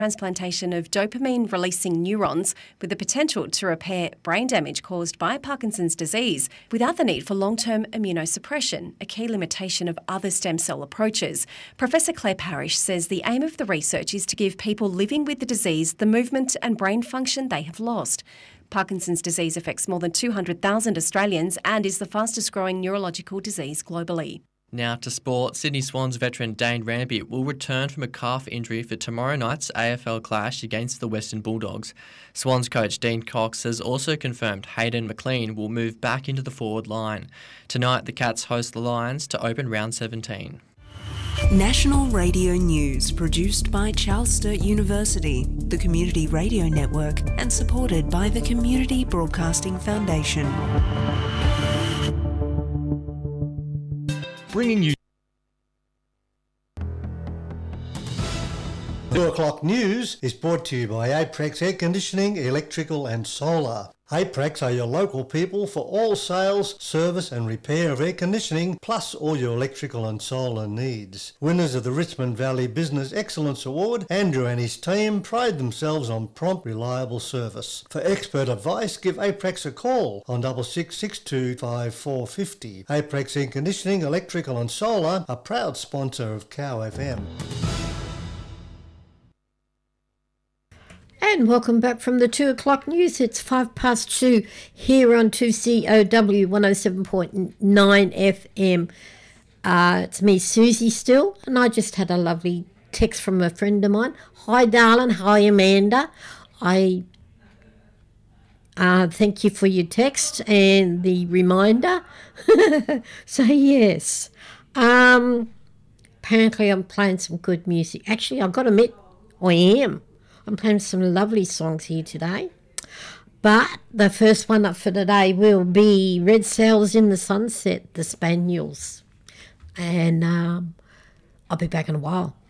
transplantation of dopamine-releasing neurons with the potential to repair brain damage caused by Parkinson's disease without the need for long-term immunosuppression, a key limitation of other stem cell approaches. Professor Claire Parrish says the aim of the research is to give people living with the disease the movement and brain function they have lost. Parkinson's disease affects more than 200,000 Australians and is the fastest growing neurological disease globally. Now to sport, Sydney Swans veteran Dane Rambier will return from a calf injury for tomorrow night's AFL clash against the Western Bulldogs. Swans coach Dean Cox has also confirmed Hayden McLean will move back into the forward line. Tonight the Cats host the Lions to open round 17. National Radio News, produced by Charles Sturt University, the Community Radio Network, and supported by the Community Broadcasting Foundation. Bringing you 2 o'clock news is brought to you by Aprex Air Conditioning, Electrical and Solar. Aprex are your local people for all sales, service and repair of air conditioning, plus all your electrical and solar needs. Winners of the Richmond Valley Business Excellence Award, Andrew and his team pride themselves on prompt, reliable service. For expert advice, give Aprex a call on 6662 5450. Aprex Air Conditioning, Electrical and Solar, a proud sponsor of Cow FM. And welcome back from the 2 o'clock news. It's 2:05 here on 2COW 107.9 FM. It's me, Susie, still, and I just had a lovely text from a friend of mine. Hi, darling. Hi, Amanda. I thank you for your text and the reminder. So, yes. Apparently, I'm playing some good music. Actually, I've got to admit, I am. I'm playing some lovely songs here today. But the first one up for today will be Red Sails in the Sunset, the Spaniels. And I'll be back in a while.